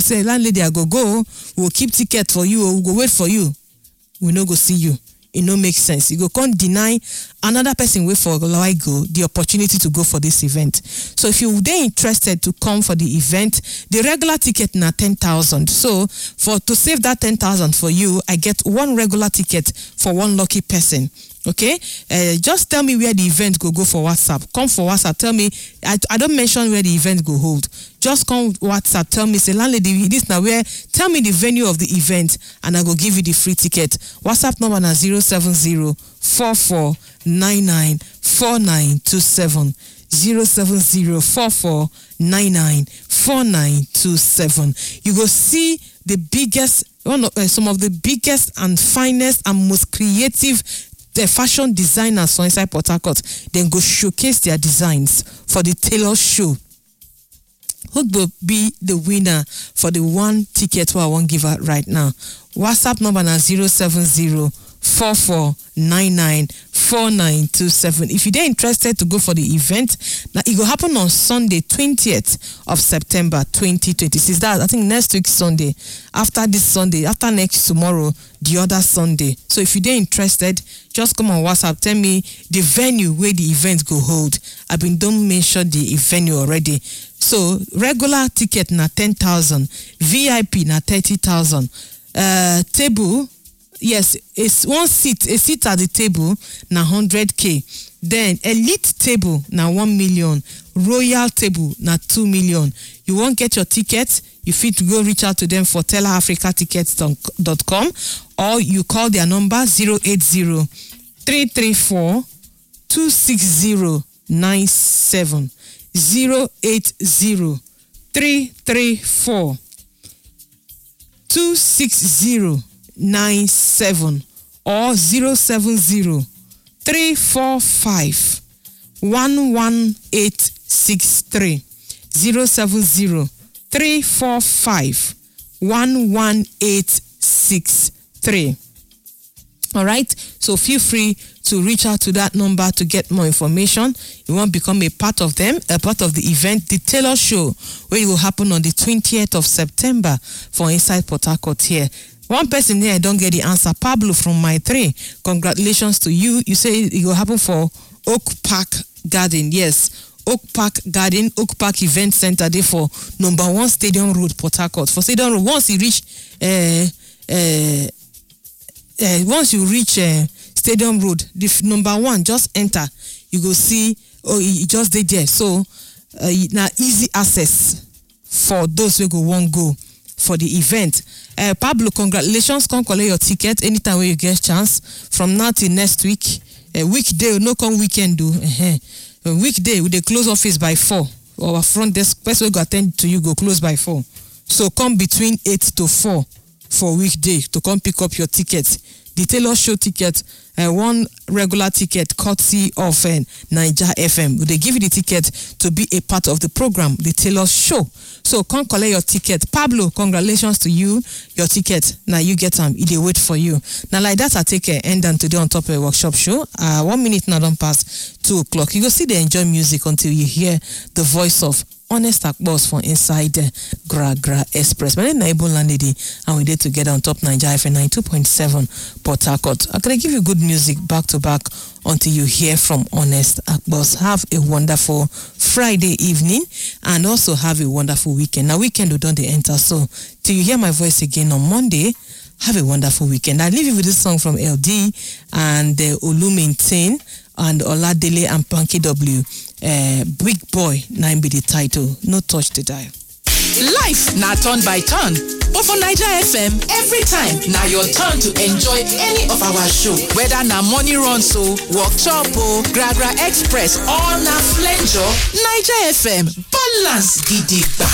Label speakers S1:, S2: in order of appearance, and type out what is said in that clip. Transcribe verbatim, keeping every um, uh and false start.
S1: say, landlady, I go go, we'll keep ticket for you, or we'll go wait for you. We no go see you. It no make sense. You go can't deny another person wait for like go the opportunity to go for this event. So if you they interested to come for the event, the regular ticket na ten thousand. So for to save that ten thousand for you, I get one regular ticket for one lucky person. Okay, uh, just tell me where the event go go for WhatsApp. Come for WhatsApp. Tell me. I, I don't mention where the event go hold. Just come WhatsApp. Tell me, say landlady, this now where. Tell me the venue of the event, and I go give you the free ticket. WhatsApp number na zero seven zero four four nine nine four nine two seven zero seven zero four four nine nine four nine two seven. You go see the biggest, one of uh, some of the biggest and finest and most creative. The fashion designers from inside Port Harcourt, then go showcase their designs for the tailor show. Who will be the winner for the one ticket who I won't give out right now? WhatsApp number na zero seven zero four four nine nine four nine two seven. If you're interested to go for the event, now it will happen on Sunday, twentieth of September twenty twenty-six. That I think next week Sunday. After this Sunday, after next tomorrow, the other Sunday. So if you're interested, just come on WhatsApp. Tell me the venue where the event go hold. I've been don't mention the venue already. So regular ticket na ten thousand, V I P na thirty thousand. Uh, table. Yes, it's one seat, a seat at the table, na one hundred K. Then elite table, na one million. Royal table, na two million. You won't get your tickets, you fit go reach out to them for teller africa tickets dot com, or you call their number zero eight zero three three four two six zero nine seven. zero eight zero three three four two six zero nine seven or zero seven zero three four five one one eight six three zero seven zero three four five one one eight six three. All right, so feel free to reach out to that number to get more information. You want to become a part of them, a part of the event, the tailor show, where it will happen on the twentieth of September for Inside Port Harcourt here. One person here don't get the answer. Pablo from My Three. Congratulations to you. You say it will happen for Oak Park Garden. Yes, Oak Park Garden, Oak Park Event Center. There for number one Stadium Road, Port Harcourt. For Stadium Road, once you reach, uh, uh, uh, once you reach uh, Stadium Road, the f- number one, just enter. You go see. Oh, you just did there. So uh, now easy access for those who go won't go for the event. Uh, Pablo, congratulations. Come collect your ticket anytime when you get chance. From now till next week. A uh, weekday, no come weekend do. Uh-huh. A weekday, we they close office by four. Our front desk person will go attend to you, go close by four. So come between eight to four for weekday to come pick up your tickets. The tailor show ticket, uh, one regular ticket courtesy of uh, Niger F M. They give you the ticket to be a part of the program, the tailor show. So come collect your ticket. Pablo, congratulations to you. Your ticket, now you get them. They wait for you. Now like that, I take a end and today on top of a workshop show. Uh, one minute now don't pass two o'clock. You go see they enjoy music until you hear the voice of Honest Akbos from inside uh, Gra Gra Express. My name is Naibu Landlady, and we did together on top Niger F M ninety-two point seven Port Harcourt. I'm going to give you good music back to back until you hear from Honest Akbos. Have a wonderful Friday evening and also have a wonderful weekend. Now, weekend we don't enter, so till you hear my voice again on Monday, have a wonderful weekend. I leave you with this song from L D and uh, Olu Maintain and Oladele and Punky W. Uh, Big Boy, nine be the title. No touch the dial.
S2: Life na turn by turn, but for Niger F M, every time na your turn to enjoy any of our show. Whether na morning run so, workshop o, Gra Gra Express or na flenjo, Niger F M balance gidigba.